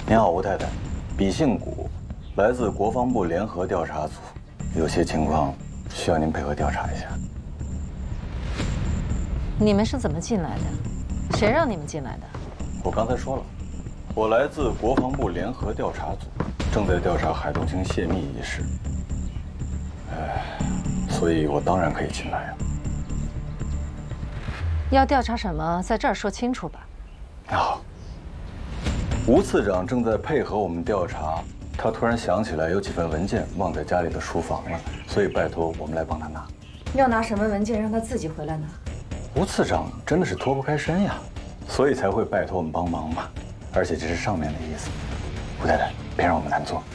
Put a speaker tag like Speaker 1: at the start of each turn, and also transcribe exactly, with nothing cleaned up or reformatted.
Speaker 1: 您好，吴太太，笔姓谷，来自国防部联合调查组，有些情况需要您配合调查一下。
Speaker 2: 你们是怎么进来的？谁让你们进来的？
Speaker 1: 我刚才说了，我来自国防部联合调查组，正在调查海东青泄密一事。哎，所以我当然可以进来呀。
Speaker 2: 要调查什么，在这儿说清楚吧。
Speaker 1: 好。吴次长正在配合我们调查，他突然想起来有几份文件忘在家里的书房了，所以拜托我们来帮他拿。
Speaker 3: 要拿什么文件让他自己回来拿？
Speaker 1: 吴次长真的是脱不开身呀，所以才会拜托我们帮忙嘛。而且这是上面的意思。吴太太，别让我们难做。